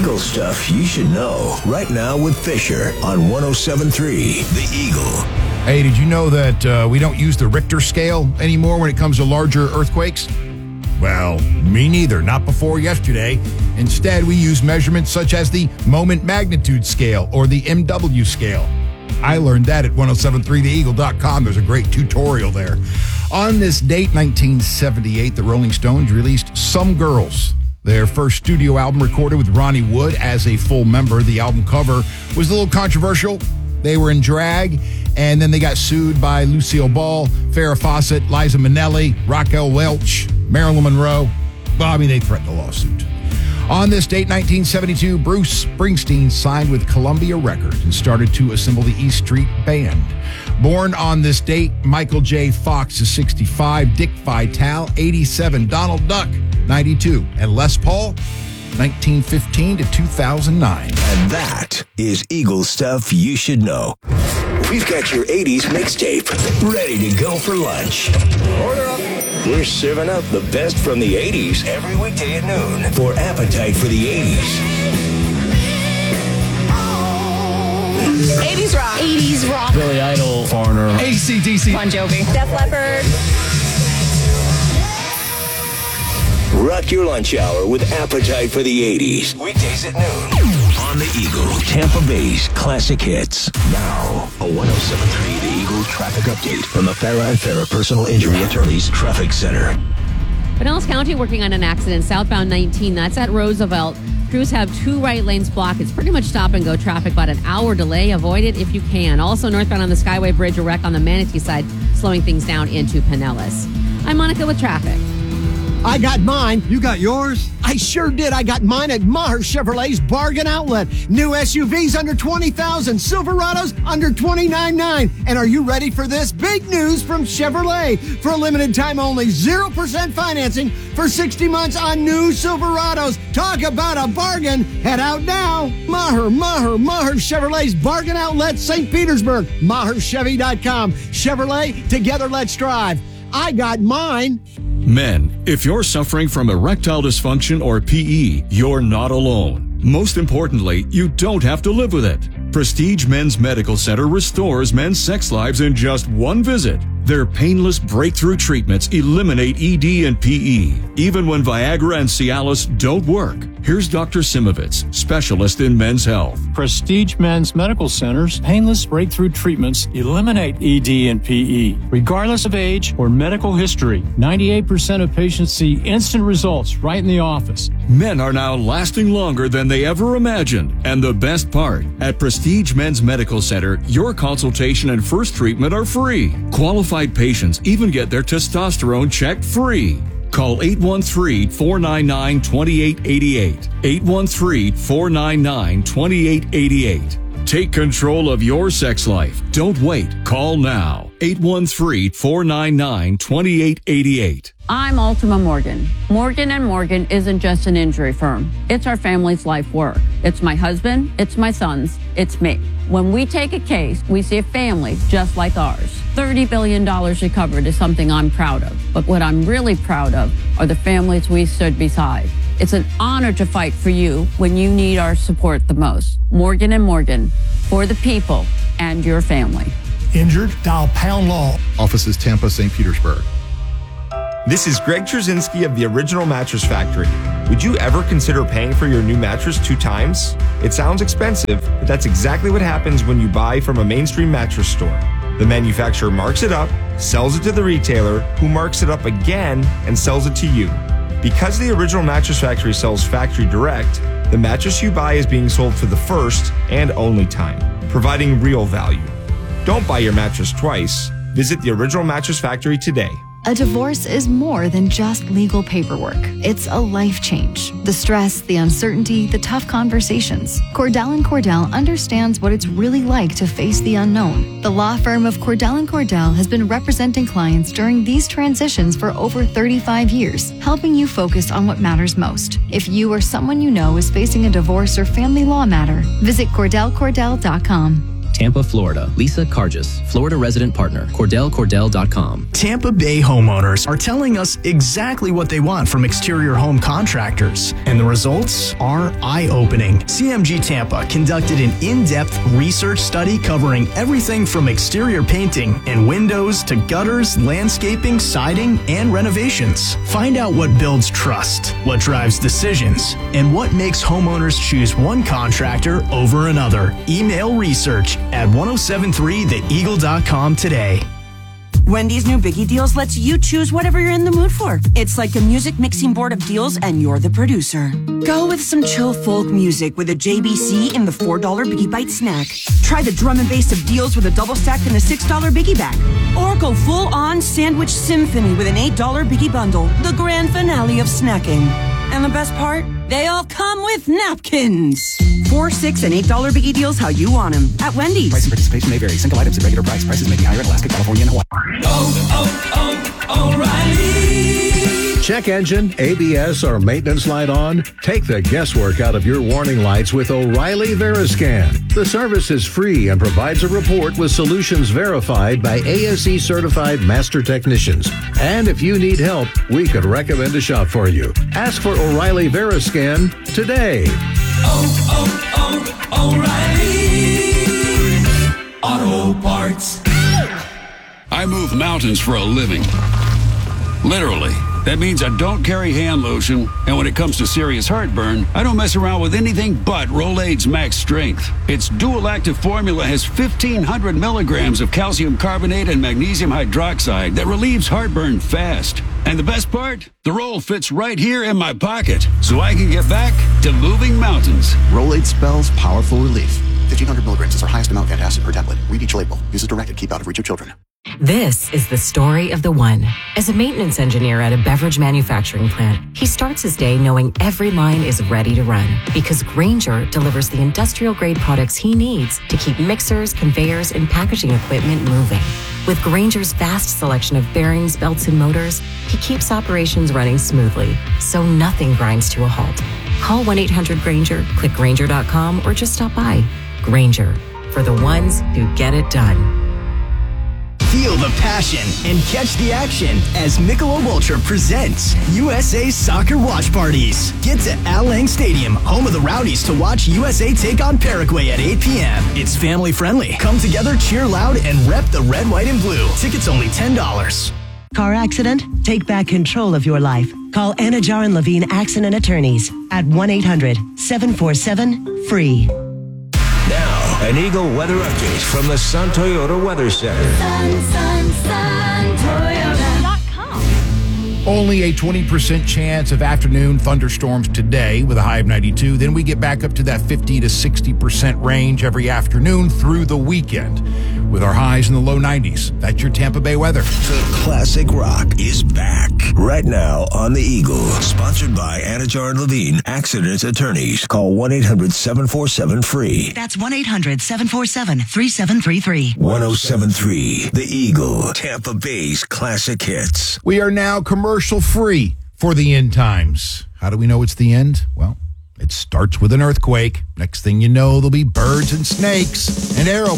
Eagle stuff you should know right now with Fisher on 107.3 The Eagle. Hey, did you know that we don't use the Richter scale anymore when it comes to larger earthquakes? Well, me neither, not before yesterday. Instead, we use measurements such as the moment magnitude scale or the MW scale. I learned that at 1073theeagle.com. There's a great tutorial there. On this date, 1978, the Rolling Stones released Some Girls, their first studio album recorded with Ronnie Wood as a full member. The album cover was a little controversial. They were in drag, and then they got sued by Lucille Ball, Farrah Fawcett, Liza Minnelli, Raquel Welch, Marilyn Monroe. Well, I mean, they threatened a lawsuit. On this date, 1972, Bruce Springsteen signed with Columbia Records and started to assemble the E Street Band. Born on this date, Michael J. Fox is 65, Dick Vitale, 87, Donald Duck, 92, and Les Paul, 1915 to 2009. And that is Eagle stuff you should know. We've got your 80s mixtape ready to go for lunch. Order up. We're serving up the best from the 80s every weekday at noon for Appetite for the 80s. 80s rock. 80s rock. Billy Idol. Foreigner. AC/DC. Bon Jovi. Def Leppard. Rock your lunch hour with Appetite for the 80s. Weekdays at noon. On the Eagle, Tampa Bay's classic hits. Now, a 107.3 The Eagle traffic update from the Farrah and Farrah Personal Injury Attorneys Traffic Center. Pinellas County working on an accident, southbound 19. That's at Roosevelt. Crews have 2 right lanes blocked. It's pretty much stop and go traffic, about an hour delay. Avoid it if you can. Also, northbound on the Skyway Bridge, a wreck on the Manatee side, slowing things down into Pinellas. I'm Monica with traffic. I got mine. You got yours? I sure did. I got mine at Maher Chevrolet's Bargain Outlet. New SUVs under $20,000. Silverados under $29,900. And are you ready for this? Big news from Chevrolet. For a limited time only, 0% financing for 60 months on new Silverados. Talk about a bargain. Head out now. Maher Chevrolet's Bargain Outlet, St. Petersburg. MaherChevy.com. Chevrolet, together let's drive. I got mine. Men, if you're suffering from erectile dysfunction or PE, you're not alone. Most importantly, you don't have to live with it. Prestige Men's Medical Center restores men's sex lives in just one visit. Their painless breakthrough treatments eliminate ED and PE, even when Viagra and Cialis don't work. Here's Dr. Simovitz, specialist in men's health. Prestige Men's Medical Center's painless breakthrough treatments eliminate ED and PE, regardless of age or medical history. 98% of patients see instant results right in the office. Men are now lasting longer than they ever imagined. And the best part, at Prestige Men's Medical Center, your consultation and first treatment are free. Qualified patients even get their testosterone checked free. Call 813-499-2888. 813-499-2888. Take control of your sex life. Don't wait. Call now. 813-499-2888. I'm Ultima Morgan. Morgan & Morgan isn't just an injury firm. It's our family's life work. It's my husband, it's my sons, it's me. When we take a case, we see a family just like ours. $30 billion recovered is something I'm proud of. But what I'm really proud of are the families we stood beside. It's an honor to fight for you when you need our support the most. Morgan & Morgan, for the people and your family. Injured? Dial Pound Law. Offices Tampa, St. Petersburg. This is Greg Trzynski of the Original Mattress Factory. Would you ever consider paying for your new mattress 2 times? It sounds expensive, but that's exactly what happens when you buy from a mainstream mattress store. The manufacturer marks it up, sells it to the retailer, who marks it up again and sells it to you. Because the Original Mattress Factory sells factory direct, the mattress you buy is being sold for the first and only time, providing real value. Don't buy your mattress twice. Visit the Original Mattress Factory today. A divorce is more than just legal paperwork. It's a life change. The stress, the uncertainty, the tough conversations. Cordell & Cordell understands what it's really like to face the unknown. The law firm of Cordell & Cordell has been representing clients during these transitions for over 35 years, helping you focus on what matters most. If you or someone you know is facing a divorce or family law matter, visit CordellCordell.com. Tampa, Florida. Lisa Cargis, Florida resident partner. CordellCordell.com. Tampa Bay homeowners are telling us exactly what they want from exterior home contractors, and the results are eye-opening. CMG Tampa conducted an in-depth research study covering everything from exterior painting and windows to gutters, landscaping, siding, and renovations. Find out what builds trust, what drives decisions, and what makes homeowners choose one contractor over another. Email research at 1073theeagle.com today. Wendy's new Biggie Deals lets you choose whatever you're in the mood for. It's like a music mixing board of deals, and you're the producer. Go with some chill folk music with a JBC in the $4 Biggie Bite snack. Try the drum and bass of deals with a double stack in the $6 Biggie Bag. Or go full-on sandwich symphony with an $8 Biggie Bundle, the grand finale of snacking. And the best part? They all come with napkins. $4, $6, and $8 Biggie Deals how you want them at Wendy's. Price and participation may vary. Single items at regular price. Prices may be higher in Alaska, California, and Hawaii. O'Reilly. Check engine, ABS, or maintenance light on? Take the guesswork out of your warning lights with O'Reilly Veriscan. The service is free and provides a report with solutions verified by ASE certified master technicians. And if you need help, we could recommend a shop for you. Ask for O'Reilly Veriscan today. O'Reilly Auto Parts. I move mountains for a living. Literally. That means I don't carry hand lotion, and when it comes to serious heartburn, I don't mess around with anything but Rolaids Max Strength. Its dual active formula has 1,500 milligrams of calcium carbonate and magnesium hydroxide that relieves heartburn fast. And the best part? The roll fits right here in my pocket, so I can get back to moving mountains. Rolaids spells powerful relief. 1,500 milligrams is our highest amount of antacid per tablet. Read each label. Use as directed. Keep out of reach of children. This is the story of the one. As a maintenance engineer at a beverage manufacturing plant, he starts his day knowing every line is ready to run because Grainger delivers the industrial-grade products he needs to keep mixers, conveyors, and packaging equipment moving. With Grainger's vast selection of bearings, belts, and motors, he keeps operations running smoothly, so nothing grinds to a halt. Call 1-800-GRAINGER, click Grainger.com, or just stop by. Grainger, for the ones who get it done. Feel the passion and catch the action as Michelob Ultra presents USA Soccer Watch Parties. Get to Al Lang Stadium, home of the Rowdies, to watch USA take on Paraguay at 8 p.m. It's family friendly. Come together, cheer loud, and rep the red, white, and blue. Tickets only $10. Car accident? Take back control of your life. Call Anajar and Levine Accident Attorneys at 1-800-747-FREE. Now, an Eagle weather update from the Sun Toyota Weather Center. Sun Toyota.com. Only a 20% chance of afternoon thunderstorms today with a high of 92. Then we get back up to that 50 to 60% range every afternoon through the weekend with our highs in the low 90s. That's your Tampa Bay weather. The classic rock is back right now on the Eagle. Sponsored by Anajar and Levine Accident Attorneys. Call 1-800-747-FREE. That's 1-800-747-3733. 1073 The Eagle. Tampa Bay's classic hits. We are now commercial free for the end times. How do we know it's the end? Well, it starts with an earthquake. Next thing you know, there'll be birds and snakes and aeroplanes.